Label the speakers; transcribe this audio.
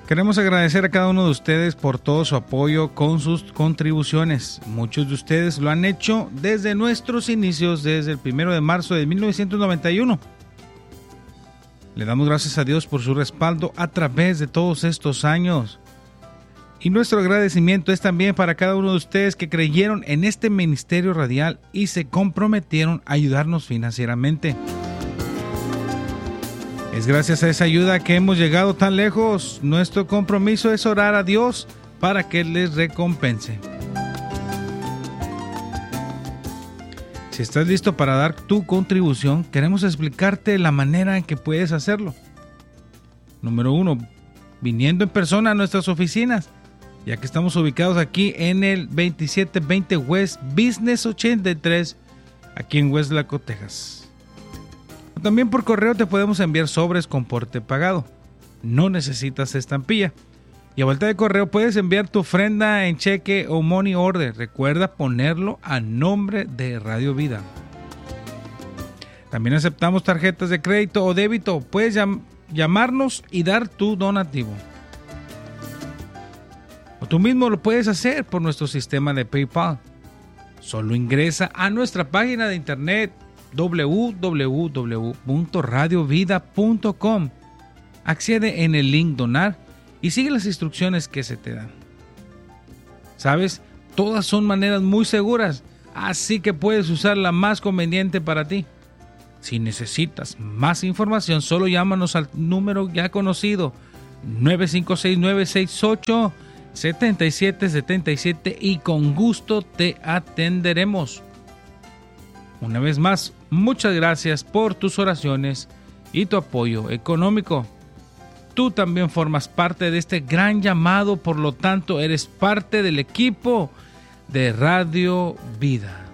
Speaker 1: Queremos agradecer a cada uno de ustedes por todo su apoyo con sus contribuciones. Muchos de ustedes lo han hecho desde nuestros inicios, desde el 1 de marzo de 1991. Le damos gracias a Dios por su respaldo a través de todos estos años. Y nuestro agradecimiento es también para cada uno de ustedes que creyeron en este ministerio radial y se comprometieron a ayudarnos financieramente. Es gracias a esa ayuda que hemos llegado tan lejos. Nuestro compromiso es orar a Dios para que les recompense. Si estás listo para dar tu contribución, queremos explicarte la manera en que puedes hacerlo. Número 1, viniendo en persona a nuestras oficinas, ya que estamos ubicados aquí en el 2720 West Business 83, aquí en Westlaco, Texas. También por correo te podemos enviar sobres con porte pagado. No necesitas estampilla. Y a vuelta de correo puedes enviar tu ofrenda en cheque o money order. Recuerda ponerlo a nombre de Radio Vida. También aceptamos tarjetas de crédito o débito. Puedes llamarnos y dar tu donativo. O tú mismo lo puedes hacer por nuestro sistema de PayPal. Solo ingresa a nuestra página de internet www.radiovida.com. Accede en el link donar y sigue las instrucciones que se te dan. ¿Sabes? Todas son maneras muy seguras, así que puedes usar la más conveniente para ti. Si necesitas más información, llámanos al número ya conocido 956-968-7777 y con gusto te atenderemos. Una vez más, muchas gracias por tus oraciones y tu apoyo económico. Tú también formas parte de este gran llamado, por lo tanto, eres parte del equipo de Radio Vida.